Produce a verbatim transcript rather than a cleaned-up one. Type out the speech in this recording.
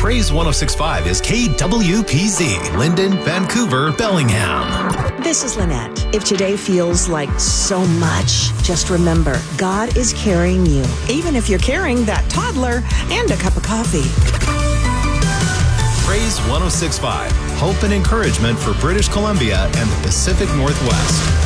Praise one oh six point five is K W P Z, Linden, Vancouver, Bellingham. This is Lynette. If today feels like so much, just remember, God is carrying you, even if you're carrying that toddler and a cup of coffee. Praise one oh six point five, hope and encouragement for British Columbia and the Pacific Northwest.